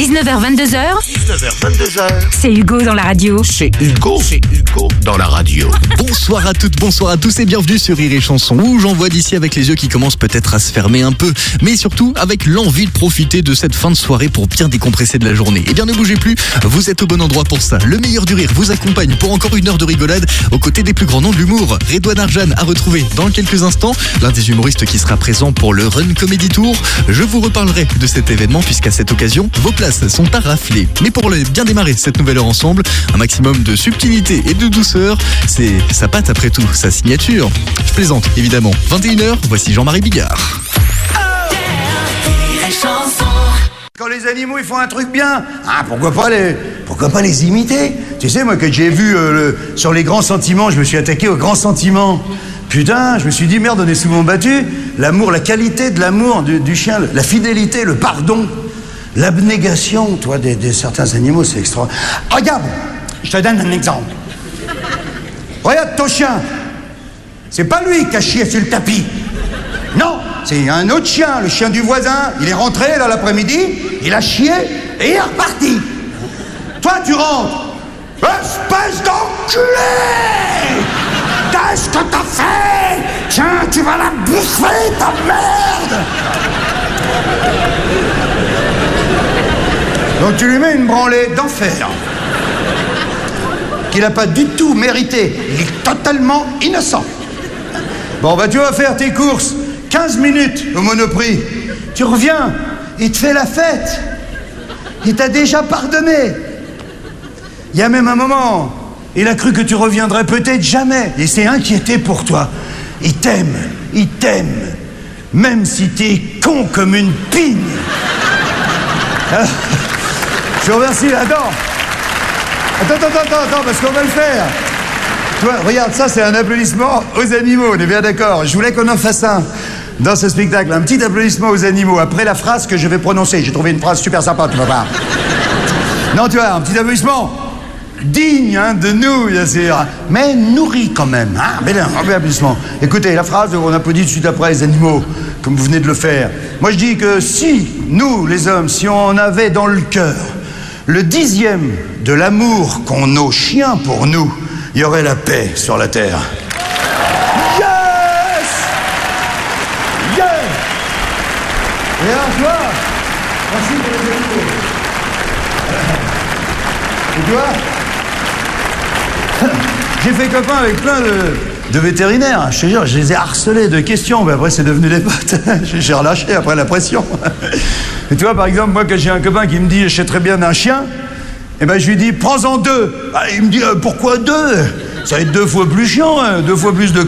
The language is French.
19h22h. 19h22h. C'est Hugo dans la radio. C'est Hugo dans la radio. Bonsoir à toutes, bonsoir à tous et bienvenue sur Rire et Chanson où j'envoie d'ici avec les yeux qui commencent peut-être à se fermer un peu, mais surtout avec l'envie de profiter de cette fin de soirée pour bien décompresser de la journée. Et bien ne bougez plus, vous êtes au bon endroit pour ça. Le meilleur du rire vous accompagne pour encore une heure de rigolade aux côtés des plus grands noms de l'humour. Redouane Arjan à retrouver dans quelques instants, l'un des humoristes qui sera présent pour le Run Comedy Tour. Je vous reparlerai de cet événement puisqu'à cette occasion, vos places sont à rafler. Mais pour bien démarrer cette nouvelle heure ensemble, un maximum de subtilité et de douceur, c'est sa patte après tout, sa signature. Je plaisante évidemment. 21h, voici Jean-Marie Bigard. Quand les animaux ils font un truc bien, pourquoi pas les imiter? Tu sais, moi, que j'ai vu sur les grands sentiments, je me suis attaqué aux grands sentiments. Putain, je me suis dit, merde, on est souvent battu. L'amour, la qualité de l'amour du chien, la fidélité, le pardon, l'abnégation, toi, des certains animaux, c'est extraordinaire. Regarde, je te donne un exemple. Regarde ton chien. C'est pas lui qui a chié sur le tapis. Non, c'est un autre chien, le chien du voisin. Il est rentré là l'après-midi, il a chié et il est reparti. Toi, tu rentres. Espèce d'enculé! Qu'est-ce que t'as fait? Tiens, tu vas la bouffer, ta merde! Donc tu lui mets une branlée d'enfer qu'il n'a pas du tout mérité. Il est totalement innocent. Bon, bah tu vas faire tes courses 15 minutes au Monoprix. Tu reviens, il te fait la fête. Il t'a déjà pardonné. Il y a même un moment, il a cru que tu reviendrais peut-être jamais. Il s'est inquiété pour toi. Il t'aime. Même si t'es con comme une pigne. Je vous remercie, attends, parce qu'on va le faire. Toi, regarde, ça c'est un applaudissement aux animaux, on est bien d'accord. Je voulais qu'on en fasse un dans ce spectacle, un petit applaudissement aux animaux, après la phrase que je vais prononcer. J'ai trouvé une phrase super sympa, tu vas voir. Non, tu vois, un petit applaudissement digne de nous, bien sûr, mais nourri quand même. Mais un applaudissement. Écoutez, la phrase, on applaudit tout de suite après les animaux, comme vous venez de le faire. Moi je dis que si, nous les hommes, si on avait dans le cœur le 10e de l'amour qu'ont nos chiens pour nous, il y aurait la paix sur la terre. Yes! Yes! Et alors, toi, merci pour les animaux. Et toi, j'ai fait copain avec plein de vétérinaires. Je te jure, je les ai harcelés de questions, mais après c'est devenu des potes. J'ai relâché après la pression. Et tu vois, par exemple, moi, quand j'ai un copain qui me dit je sais très bien d'un chien, eh ben je lui dis prends-en 2. Il me dit pourquoi 2? Ça va être 2 fois plus chiant, 2 fois plus de